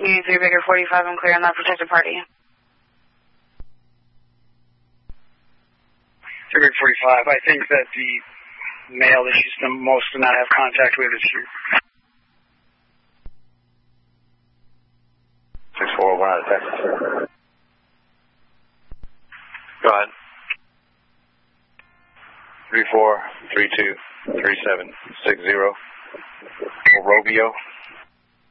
Union 3 Bigger 45, I'm clear on that protected party. 3 Big 45, I think that the male that she's the most to not have contact with is you. 6401 out of Texas. Go ahead. 34323760. Robio.